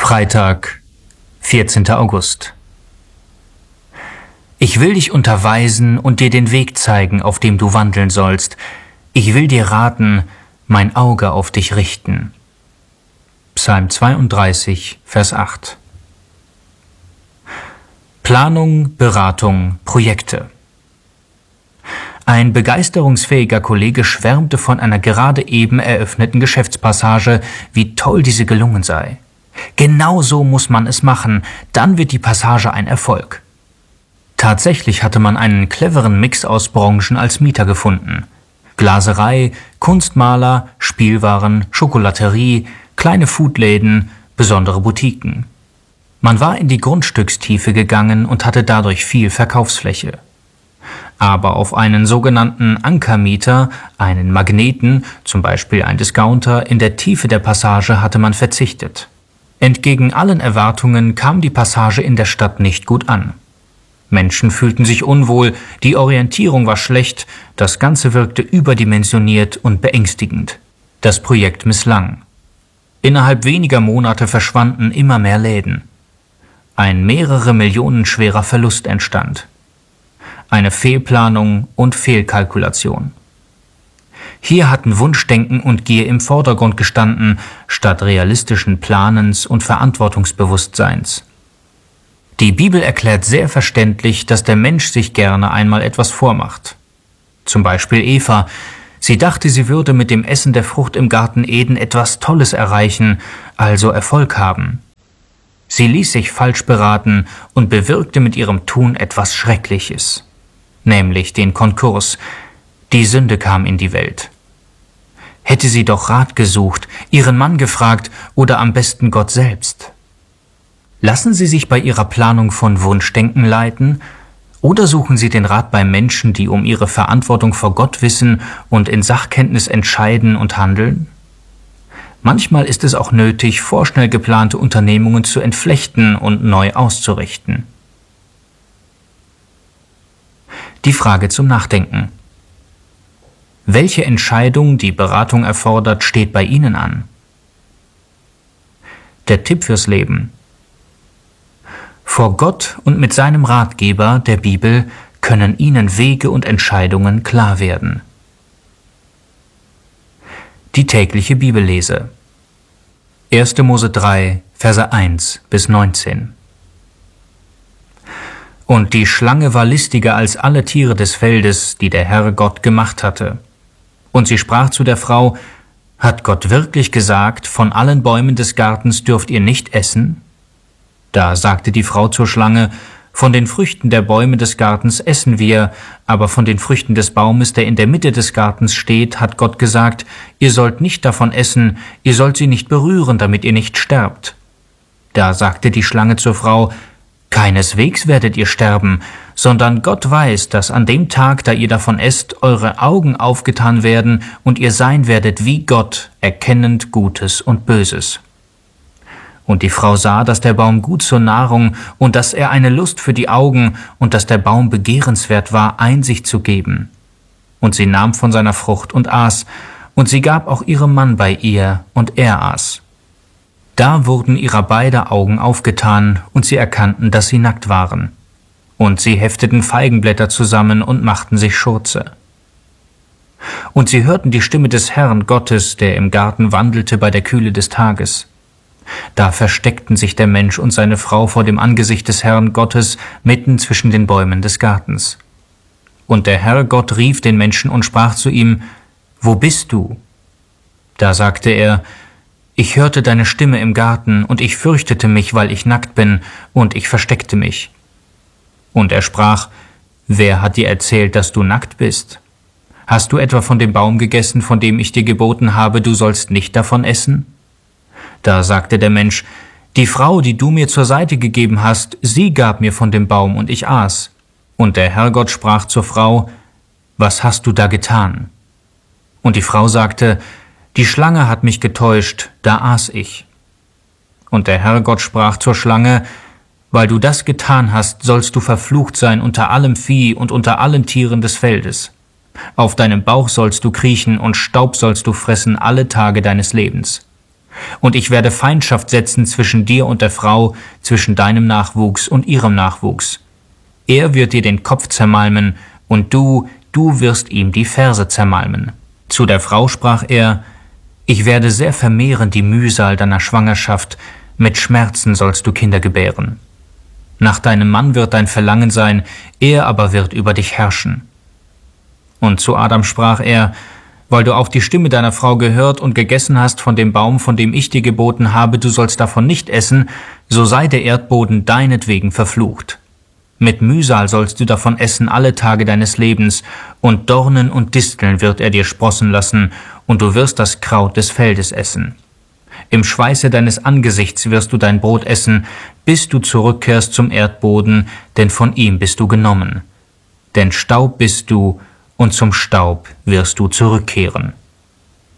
Freitag, 14. August. Ich will dich unterweisen und dir den Weg zeigen, auf dem du wandeln sollst. Ich will dir raten, mein Auge auf dich richten. Psalm 32, Vers 8. Planung, Beratung, Projekte. Ein begeisterungsfähiger Kollege schwärmte von einer gerade eben eröffneten Geschäftspassage, wie toll diese gelungen sei. Genau so muss man es machen, dann wird die Passage ein Erfolg. Tatsächlich hatte man einen cleveren Mix aus Branchen als Mieter gefunden. Glaserei, Kunstmaler, Spielwaren, Schokolaterie, kleine Foodläden, besondere Boutiquen. Man war in die Grundstückstiefe gegangen und hatte dadurch viel Verkaufsfläche. Aber auf einen sogenannten Ankermieter, einen Magneten, zum Beispiel ein Discounter, in der Tiefe der Passage hatte man verzichtet. Entgegen allen Erwartungen kam die Passage in der Stadt nicht gut an. Menschen fühlten sich unwohl, die Orientierung war schlecht, das Ganze wirkte überdimensioniert und beängstigend. Das Projekt misslang. Innerhalb weniger Monate verschwanden immer mehr Läden. Ein mehrere Millionen schwerer Verlust entstand. Eine Fehlplanung und Fehlkalkulation. Hier hatten Wunschdenken und Gier im Vordergrund gestanden, statt realistischen Planens und Verantwortungsbewusstseins. Die Bibel erklärt sehr verständlich, dass der Mensch sich gerne einmal etwas vormacht. Zum Beispiel Eva. Sie dachte, sie würde mit dem Essen der Frucht im Garten Eden etwas Tolles erreichen, also Erfolg haben. Sie ließ sich falsch beraten und bewirkte mit ihrem Tun etwas Schreckliches, nämlich den Konkurs. Die Sünde kam in die Welt. Hätte sie doch Rat gesucht, ihren Mann gefragt oder am besten Gott selbst. Lassen Sie sich bei Ihrer Planung von Wunschdenken leiten oder suchen Sie den Rat bei Menschen, die um ihre Verantwortung vor Gott wissen und in Sachkenntnis entscheiden und handeln? Manchmal ist es auch nötig, vorschnell geplante Unternehmungen zu entflechten und neu auszurichten. Die Frage zum Nachdenken. Welche Entscheidung, die Beratung erfordert, steht bei Ihnen an? Der Tipp fürs Leben. Vor Gott und mit seinem Ratgeber, der Bibel, können Ihnen Wege und Entscheidungen klar werden. Die tägliche Bibellese. 1. Mose 3, Verse 1 bis 19. Und die Schlange war listiger als alle Tiere des Feldes, die der Herr Gott gemacht hatte. Und sie sprach zu der Frau: Hat Gott wirklich gesagt, von allen Bäumen des Gartens dürft ihr nicht essen? Da sagte die Frau zur Schlange: Von den Früchten der Bäume des Gartens essen wir, aber von den Früchten des Baumes, der in der Mitte des Gartens steht, hat Gott gesagt, ihr sollt nicht davon essen, ihr sollt sie nicht berühren, damit ihr nicht sterbt. Da sagte die Schlange zur Frau: Keineswegs werdet ihr sterben, sondern Gott weiß, dass an dem Tag, da ihr davon esst, eure Augen aufgetan werden und ihr sein werdet wie Gott, erkennend Gutes und Böses. Und die Frau sah, dass der Baum gut zur Nahrung und dass er eine Lust für die Augen und dass der Baum begehrenswert war, Einsicht zu geben. Und sie nahm von seiner Frucht und aß, und sie gab auch ihrem Mann bei ihr, und er aß. Da wurden ihrer beider Augen aufgetan, und sie erkannten, dass sie nackt waren. Und sie hefteten Feigenblätter zusammen und machten sich Schurze. Und sie hörten die Stimme des Herrn Gottes, der im Garten wandelte bei der Kühle des Tages. Da versteckten sich der Mensch und seine Frau vor dem Angesicht des Herrn Gottes mitten zwischen den Bäumen des Gartens. Und der Herr Gott rief den Menschen und sprach zu ihm: Wo bist du? Da sagte er: Ich hörte deine Stimme im Garten, und ich fürchtete mich, weil ich nackt bin, und ich versteckte mich. Und er sprach: Wer hat dir erzählt, dass du nackt bist? Hast du etwa von dem Baum gegessen, von dem ich dir geboten habe, du sollst nicht davon essen? Da sagte der Mensch: Die Frau, die du mir zur Seite gegeben hast, sie gab mir von dem Baum, und ich aß. Und der Herrgott sprach zur Frau: Was hast du da getan? Und die Frau sagte: Die Schlange hat mich getäuscht, da aß ich. Und der Herrgott sprach zur Schlange: Weil du das getan hast, sollst du verflucht sein unter allem Vieh und unter allen Tieren des Feldes. Auf deinem Bauch sollst du kriechen und Staub sollst du fressen alle Tage deines Lebens. Und ich werde Feindschaft setzen zwischen dir und der Frau, zwischen deinem Nachwuchs und ihrem Nachwuchs. Er wird dir den Kopf zermalmen, und du wirst ihm die Ferse zermalmen. Zu der Frau sprach er: Ich werde sehr vermehren die Mühsal deiner Schwangerschaft, mit Schmerzen sollst du Kinder gebären. Nach deinem Mann wird dein Verlangen sein, er aber wird über dich herrschen. Und zu Adam sprach er: Weil du auf die Stimme deiner Frau gehört und gegessen hast von dem Baum, von dem ich dir geboten habe, du sollst davon nicht essen, so sei der Erdboden deinetwegen verflucht. Mit Mühsal sollst du davon essen alle Tage deines Lebens, und Dornen und Disteln wird er dir sprossen lassen, und du wirst das Kraut des Feldes essen. Im Schweiße deines Angesichts wirst du dein Brot essen, bis du zurückkehrst zum Erdboden, denn von ihm bist du genommen. Denn Staub bist du, und zum Staub wirst du zurückkehren.